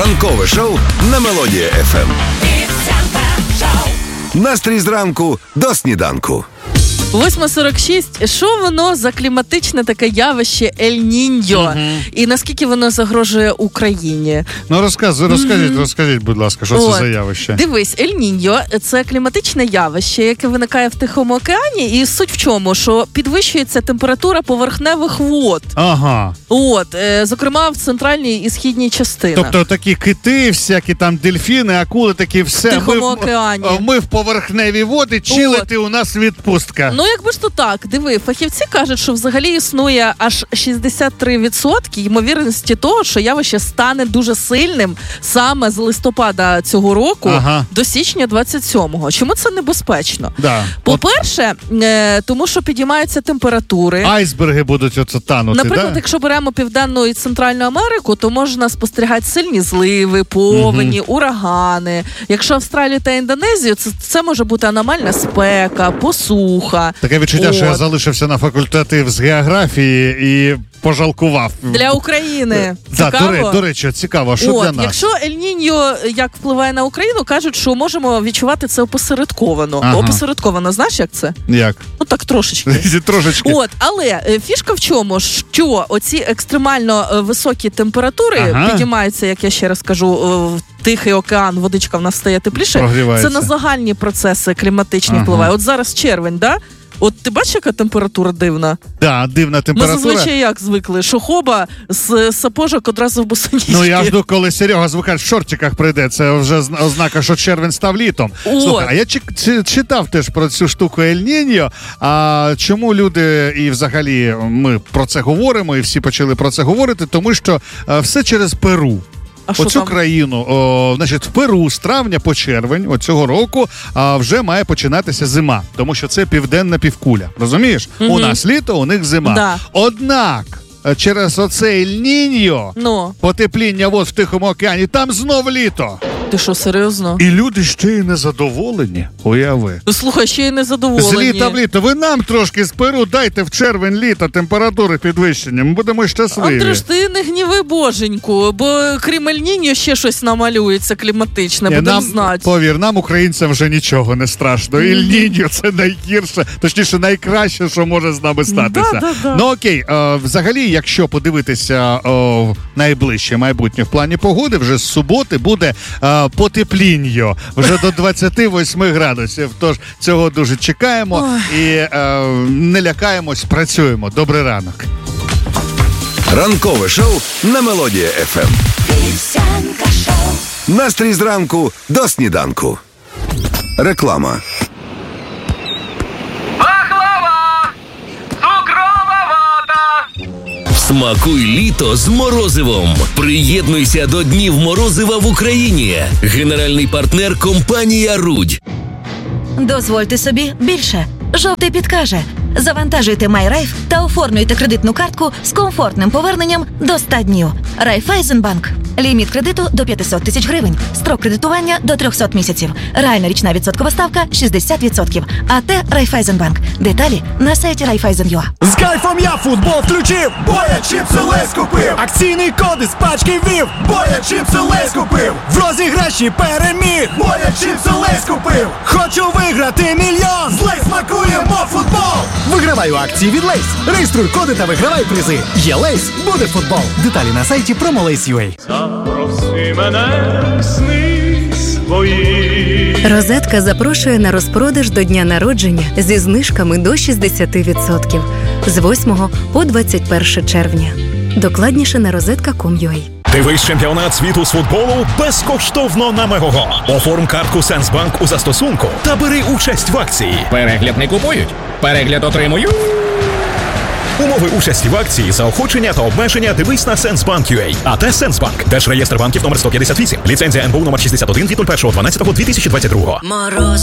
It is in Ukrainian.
Ранкове шоу на Мелодія FM. Настрій зранку до сніданку. 8:46. Що воно за кліматичне таке явище Ель-Ніньо? І наскільки воно загрожує Україні? Ну, розкажіть, будь ласка, що це за явище? Дивись, Ель-Ніньо – це кліматичне явище, яке виникає в Тихому океані. І суть в чому? Що підвищується температура поверхневих вод. Ага. Зокрема, в центральній і східній частинах. Тобто такі кити, всякі там дельфіни, акули, такі все. В Тихому океані. Ми в поверхневі води, чилити у нас відпустка. Ну, якби ж то так, диви, фахівці кажуть, що взагалі існує аж 63% ймовірності того, що явище стане дуже сильним саме з листопада цього року до січня 27-го. Чому це небезпечно? Да. По-перше, тому що підіймаються температури. Айсберги будуть оце танути, наприклад, якщо беремо Південну і Центральну Америку, то можна спостерігати сильні зливи, повені, урагани. Якщо Австралію та Індонезію, це може бути аномальна спека, посуха. Таке відчуття, що я залишився на факультатив з географії і пожалкував. Для України. Цікаво? До речі, цікаво. Що для нас? Якщо Ель-Ніньо як впливає на Україну, кажуть, що можемо відчувати це опосередковано. Опосередковано, знаєш, як це? Як? Ну так, трошечки. Трошечки. Але фішка в чому? Що оці екстремально високі температури підіймаються, як я ще раз кажу, в Тихий океан, водичка в нас стає тепліше. Це на загальні процеси кліматичні впливає. От зараз червень, да? От ти бачиш, яка температура дивна? Да, дивна температура. Ми зазвичай як звикли, що хоба з сапожок одразу в босоніжки. Ну я жду, коли Серега звикає в шортиках прийде. Це вже ознака, що червень став літом. Слухай, а я читав теж про цю штуку Ель-Ніньо. А чому люди і взагалі ми про це говоримо, і всі почали про це говорити? Тому що все через Перу. Оцю країну, значить, в Перу з травня по червень цього року вже має починатися зима, тому що це південна півкуля. Розумієш? У нас літо, у них зима. Да. Однак через оце Ель-Ніньо, потепління вод в Тихому океані, там знов літо. Ти що, серйозно? І люди ще й незадоволені, уяви. Слухай, ще й незадоволені. З літа в літо. Ви нам трошки з Перу дайте в червень літа температури підвищення. Ми будемо щасливі. Андрюш, ти не гніви боженьку, бо крім Ель-Ніньо ще щось намалюється кліматичне, будемо знати. Повір, нам, українцям, вже нічого не страшно. Ель-Ніньо – це найгірше, точніше найкраще, що може з нами статися. Ну окей, взагалі, якщо подивитися найближче майбутнє в плані погоди, вже з суботи буде потепління вже до 28 градусів. Тож цього дуже чекаємо і не лякаємось, працюємо. Добрий ранок. Ранкове шоу на Мелодія FM. Настрій зранку до сніданку. Реклама. Смакуй літо з морозивом. Приєднуйся до Днів морозива в Україні. Генеральний партнер – компанія «Рудь». Дозвольте собі більше. Жовтий підкаже. Завантажуйте MyRaiff та оформлюйте кредитну картку з комфортним поверненням до 100 днів. Райфайзенбанк. Ліміт кредиту до 500 тисяч гривень. Строк кредитування до 300 місяців. Реальна річна відсоткова ставка 60%. АТ Райфайзенбанк. Деталі на сайті Райфайзен.ua. З кайфом я футбол включив. Боя чіпси Лейс купив. Акційний код із пачки ввів. Боя чіпси Лейс купив. В розіграші переміг. Боя чіпси Лейс купив. Хочу виграти мільйон. З Лейс смакуємо футбол. Вигравай у акції від Лейс. Реєструй коди та вигравай призи. Є Лейс, буде футбол. Деталі на сайті promolace.ua. Запроси мене в сни свої. Розетка запрошує на розпродаж до дня народження зі знижками до 60% з 8 по 21 червня. Докладніше на rozetka.com.ua. Дивись чемпіонат світу з футболу безкоштовно на Мегого. Оформ картку Сенсбанк у застосунку та бери участь в акції. Перегляд не купують, перегляд отримують. Умови участі в акції, заохочення та обмеження дивись на Сенсбанк.ua. АТ Сенсбанк. Держреєстр банків номер 158. Ліцензія НБУ номер 61 від 01.12.2022.